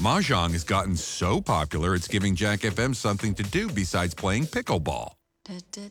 Mahjong has gotten so popular, it's giving Jack FM something to do besides playing pickleball.